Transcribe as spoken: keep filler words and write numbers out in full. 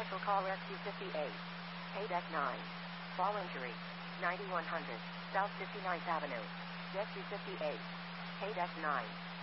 Special call Rescue fifty-eight. Paydeck nine. Fall injury. ninety-one hundred. South fifty-ninth Avenue. Rescue fifty-eight. Paydeck nine.